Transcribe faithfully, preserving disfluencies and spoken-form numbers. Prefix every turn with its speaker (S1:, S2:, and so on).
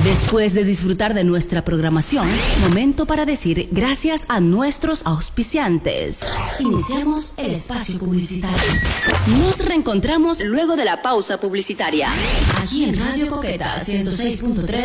S1: Después de disfrutar de nuestra programación, momento para decir gracias a nuestros auspiciantes. Iniciamos el espacio publicitario. Nos reencontramos luego de la pausa publicitaria. Aquí en Radio Coqueta ciento seis punto tres.